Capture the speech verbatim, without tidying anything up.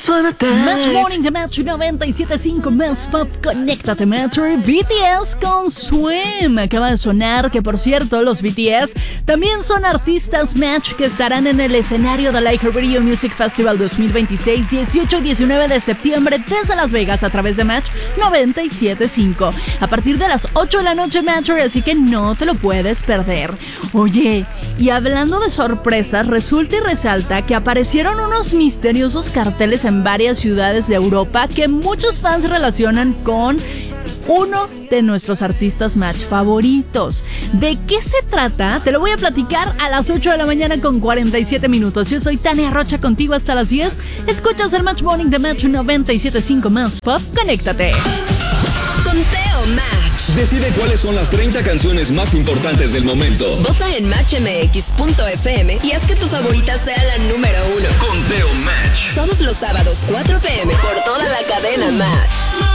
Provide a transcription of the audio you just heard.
Match Morning de Match noventa y siete punto cinco más Pop. Conéctate, Match. B T S con Swim acaba de sonar, que por cierto, los B T S también son artistas Match que estarán en el escenario del iHeartRadio Music Festival dos mil veintiséis, dieciocho y diecinueve de septiembre desde Las Vegas a través de Match noventa y siete punto cinco. A partir de las ocho de la noche, Match, así que no te lo puedes perder. Oye, y hablando de sorpresas, resulta y resalta que aparecieron unos misteriosos carteles en varias ciudades de Europa que muchos fans relacionan con uno de nuestros artistas Match favoritos. ¿De qué se trata? Te lo voy a platicar a las ocho de la mañana con cuarenta y siete minutos. Yo soy Tania Rocha, contigo hasta las diez. Escuchas el Match Morning de Match noventa y siete punto cinco más Pop. Conéctate. Conteo Match. Decide cuáles son las treinta canciones más importantes del momento. Vota en match m x punto f m y haz que tu favorita sea la número uno. Conteo Match. Todos los sábados, cuatro p m por toda la cadena Match.